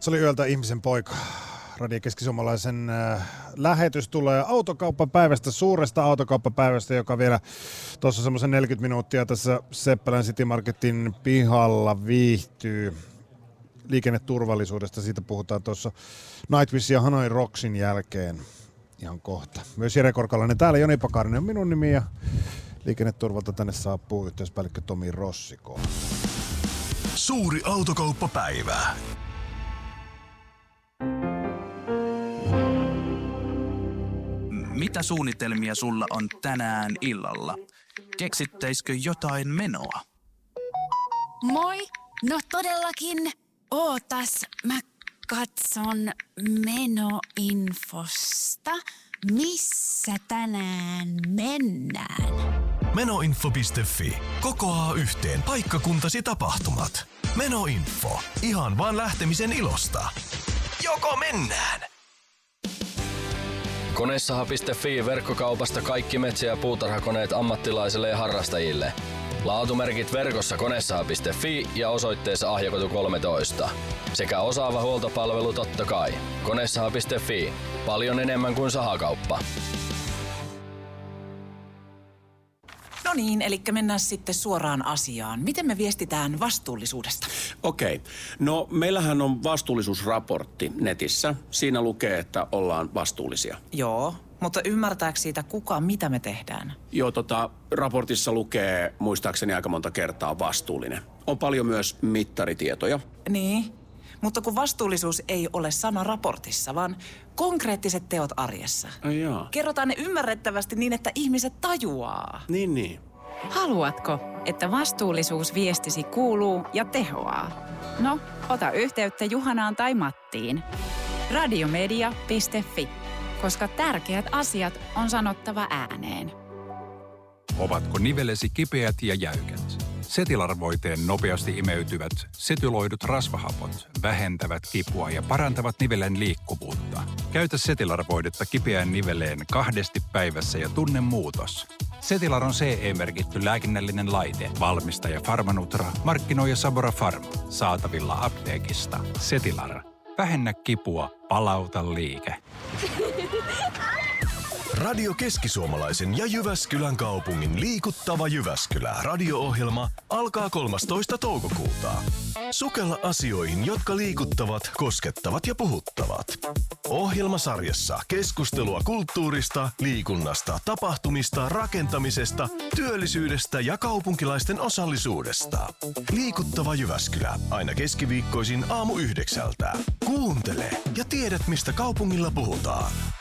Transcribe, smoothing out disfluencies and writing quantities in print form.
Se oli Yöltä ihmisen poika. Radio Keski-Suomalaisen lähetys tulee autokauppapäivästä, suuresta autokauppapäivästä, joka vielä tuossa semmoisen 40 minuuttia tässä Seppälän City Marketin pihalla viihtyy. Liikenneturvallisuudesta, siitä puhutaan tuossa Nightwish ja Hanoi Rocksin jälkeen ihan kohta. Myös Jere Korkalainen täällä, Joni Pakarinen on minun nimi ja liikenneturvalta tänne saapuu yhteyspäällikkö Tomi Rossiko. Suuri autokauppapäivä. Mitä suunnitelmia sulla on tänään illalla? Keksittäisikö jotain menoa? Moi! No todellakin. Ootas, mä katson menoinfosta. Missä tänään mennään? Menoinfo.fi. Kokoaa yhteen paikkakuntasi tapahtumat. Menoinfo. Ihan vaan lähtemisen ilosta. Joko mennään? Konesaha.fi verkkokaupasta kaikki metsä- ja puutarhakoneet ammattilaisille ja harrastajille. Laatumerkit verkossa konesaha.fi ja osoitteessa Ahjakotu 13. Sekä osaava huoltopalvelu totta kai. Konesaha.fi. Paljon enemmän kuin sahakauppa. No niin, eli mennään sitten suoraan asiaan. Miten me viestitään vastuullisuudesta? Okei. No meillähän on vastuullisuusraportti netissä. Siinä lukee, että ollaan vastuullisia. Joo, mutta ymmärtääkö siitä kuka, mitä me tehdään? Joo, raportissa lukee muistaakseni aika monta kertaa vastuullinen. On paljon myös mittaritietoja. Niin, mutta kun vastuullisuus ei ole sana raportissa, vaan konkreettiset teot arjessa. Ai jaa. Kerrotaan ne ymmärrettävästi niin, että ihmiset tajuaa. Niin. Haluatko, että vastuullisuus viestisi kuuluu ja tehoaa? No, ota yhteyttä Juhanaan tai Mattiin. Radiomedia.fi, koska tärkeät asiat on sanottava ääneen. Ovatko nivelesi kipeät ja jäykät? Setilar-voiteen nopeasti imeytyvät setyloidut rasvahapot vähentävät kipua ja parantavat nivelen liikkuvuutta. Käytä Setilar-voidetta kipeään niveleen 2 päivässä ja tunne muutos. Setilar on CE-merkitty lääkinnällinen laite. Valmistaja Pharmanutra, markkinoija Sabora Pharma. Saatavilla apteekista. Setilar. Vähennä kipua, palauta liike. Radio Keski-Suomalaisen ja Jyväskylän kaupungin liikuttava Jyväskylä radio-ohjelma alkaa 13. toukokuuta. Sukella asioihin, jotka liikuttavat, koskettavat ja puhuttavat. Ohjelmasarjassa keskustelua kulttuurista, liikunnasta, tapahtumista, rakentamisesta, työllisyydestä ja kaupunkilaisten osallisuudesta. Liikuttava Jyväskylä aina keskiviikkoisin aamu 9. Kuuntele ja tiedät, mistä kaupungilla puhutaan.